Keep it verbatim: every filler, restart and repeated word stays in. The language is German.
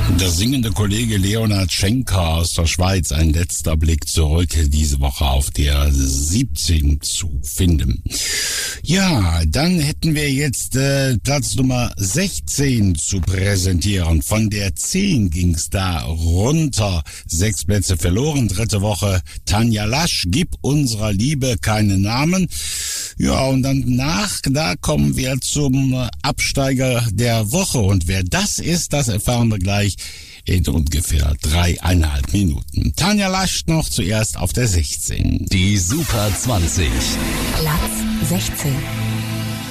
Der singende Kollege Leonard Schenker aus der Schweiz, ein letzter Blick zurück, diese Woche auf der siebzehn zu finden. Ja, dann hätten wir jetzt äh, Platz Nummer sechzehn zu präsentieren. Von der zehn ging's da runter, sechs Plätze verloren, dritte Woche Tanja Lasch, Gib unserer Liebe keinen Namen. Ja, und dann nach, da kommen wir zum Absteiger der Woche. Und wer das ist, das erfahren wir gleich in ungefähr dreieinhalb Minuten. Tanja Lasch noch zuerst auf der sechzehn. Die Super zwanzig. Platz sechzehn.